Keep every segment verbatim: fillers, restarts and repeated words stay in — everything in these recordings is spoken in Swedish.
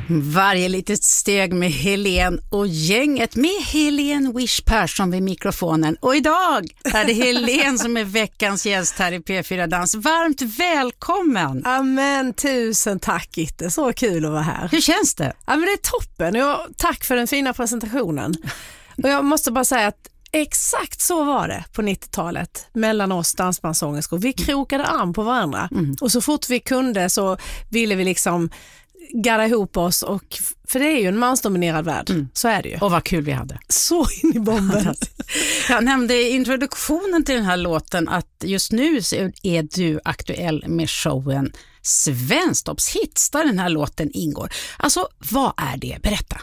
Varje litet steg med Helen och gänget med Helen Wish Persson vid mikrofonen. Och idag är det Helen som är veckans gäst här i P fyra Dans. Varmt välkommen! Amen, tusen tack Gitte, så kul att vara här. Hur känns det? Ja, men det är toppen. Jag, tack för den fina presentationen. Och jag måste bara säga att exakt så var det på nittiotalet mellan oss dansbandssångerskor. Vi krokade arm på varandra mm. och så fort vi kunde så ville vi liksom gadda ihop oss, och för det är ju en mansdominerad värld, mm. så är det ju. Och vad kul vi hade. Så in i bomben. Jag nämnde i introduktionen till den här låten att just nu är du aktuell med showen Svensktoppshits där den här låten ingår. Alltså, vad är det? Berätta.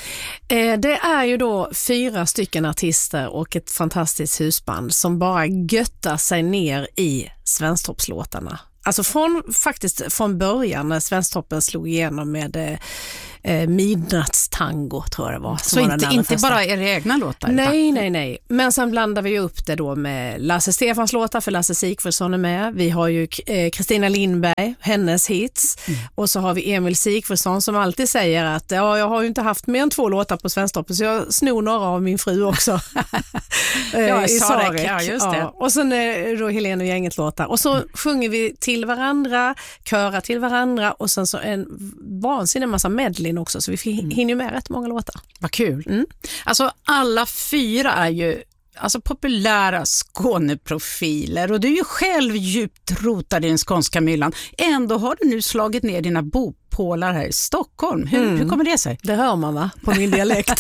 Eh, det är ju då fyra stycken artister och ett fantastiskt husband som bara göttar sig ner i Svensktoppslåtarna. Alltså från, faktiskt från början när Svensktoppen slog igenom med eh, Midnattstango, tror jag det var. Så var inte, inte bara era egna låtar? Nej, nej, nej. Men sen blandar vi upp det då med Lasse Stefans låtar, för Lasse Sigfridsson är med. Vi har ju Kristina eh, Lindberg, hennes hits. Mm. Och så har vi Emil Sigfridsson som alltid säger att ja, jag har ju inte haft mer än två låtar på Svensktoppen, så jag snor några av min fru också. eh, ja, Sarek, ja, just det. Ja. Och sen är då Helen och gänget låtar. Och så mm. sjunger vi till varandra, köra till varandra, och sen så en vansinnig massa medlin också, så vi hinner ju med rätt många låtar. Vad kul. Mm. Alltså alla fyra är ju alltså populära Skåneprofiler, och du är ju själv djupt rotad i den skånska myllan. Ändå har du nu slagit ner dina bopålar här i Stockholm. Hur, mm. hur kommer det sig? Det hör man, va? På min dialekt.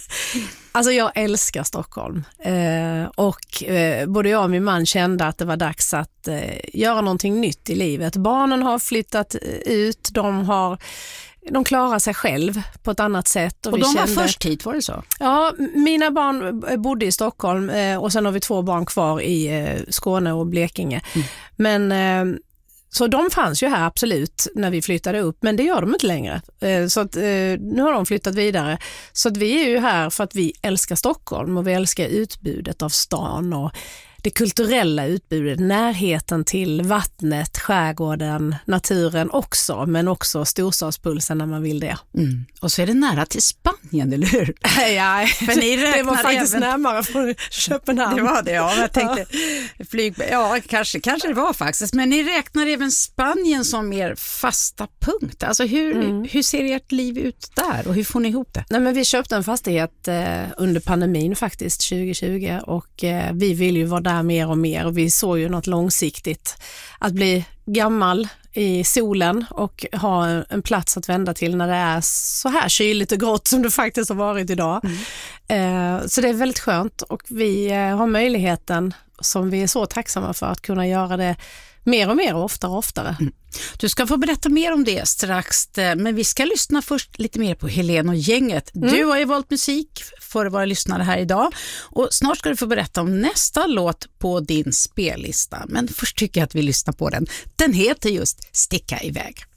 Alltså jag älskar Stockholm eh, och eh, både jag och min man kände att det var dags att eh, göra någonting nytt i livet. Barnen har flyttat ut, de har de klarar sig själv på ett annat sätt. Och, och vi de kände, var först hit, var det så? Ja, mina barn bodde i Stockholm eh, och sen har vi två barn kvar i eh, Skåne och Blekinge. Mm. Men eh, så de fanns ju här absolut när vi flyttade upp, men det gör de inte längre. Så att, nu har de flyttat vidare. Så att vi är ju här för att vi älskar Stockholm och vi älskar utbudet av stan och det kulturella utbudet, närheten till vattnet, skärgården, naturen också, men också storstadspulsen när man vill det. Mm. Och så är det nära till Spanien, eller hur? Ja, för ni det var faktiskt även... närmare från Köpenhamn. Det var det, ja. Jag tänkte, flyg... ja, kanske, kanske det var faktiskt. Men ni räknar även Spanien som er fasta punkt. Alltså hur, mm. hur ser ert liv ut där och hur får ni ihop det? Nej, men vi köpte en fastighet eh, under pandemin faktiskt, tjugo tjugo, och eh, vi vill ju vara där mer och mer, och vi såg ju något långsiktigt att bli gammal i solen och ha en plats att vända till när det är så här kyligt och grått som det faktiskt har varit idag. Mm. Eh, så det är väldigt skönt, och vi eh, har möjligheten som vi är så tacksamma för att kunna göra det mer och mer och oftare och oftare. Mm. Du ska få berätta mer om det strax, men vi ska lyssna först lite mer på Helen och gänget. Mm. Du har ju valt musik för våra lyssnare här idag, och snart ska du få berätta om nästa låt på din spellista. Men först tycker jag att vi lyssnar på den. Den heter just Sticka iväg.